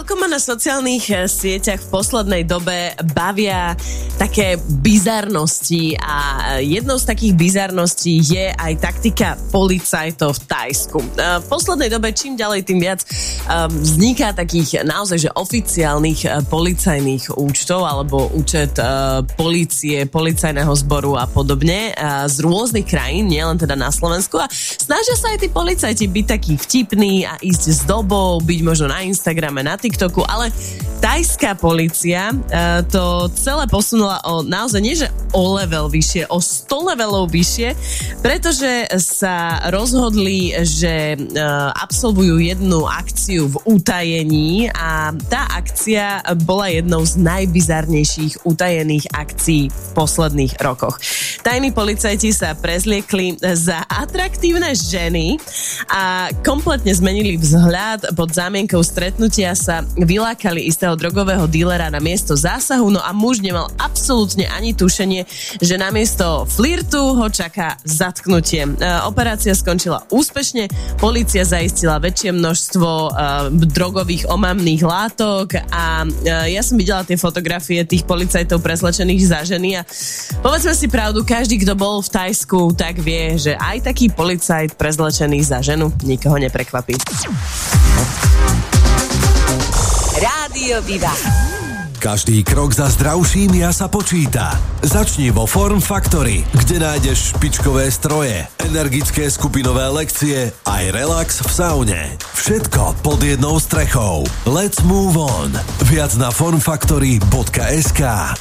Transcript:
Celkom ma na sociálnych sieťach v poslednej dobe bavia také bizarnosti a jednou z takých bizarností je aj taktika policajtov v Thajsku. V poslednej dobe čím ďalej, tým viac vzniká takých naozaj že oficiálnych policajných účtov alebo účet polície, policajného zboru a podobne z rôznych krajín, nielen teda na Slovensku, a snažia sa aj tí policajti byť takí vtipní a ísť s dobou, byť možno na Instagrame, na TikToku, ale thajská polícia to celé posunula naozaj nie, že o level vyššie, o 100 levelov vyššie, pretože sa rozhodli, že absolvujú jednu akciu v utajení a tá akcia bola jednou z najbizarnejších utajených akcií v posledných rokoch. Tajní policajti sa prezliekli za atraktívne ženy a kompletne zmenili vzhľad. Pod zámienkou stretnutia sa vylákali istého drogového dílera na miesto zásahu, no a muž nemal absolútne ani tušenie, že namiesto flirtu ho čaká zatknutie. Operácia skončila úspešne, polícia zaistila väčšie množstvo drogových omamných látok a ja som videla tie fotografie tých policajtov prezlečených za ženy a povedzme si pravdu, každý, kto bol v Thajsku, tak vie, že aj taký policajt prezlečený za ženu nikoho neprekvapí. Rádio Viva. Každý krok za zdravším ja sa počíta. Začni vo Form Factory, kde nájdeš špičkové stroje, energické skupinové lekcie aj relax v saune. Všetko pod jednou strechou. Let's move on. Viac na formfactory.sk.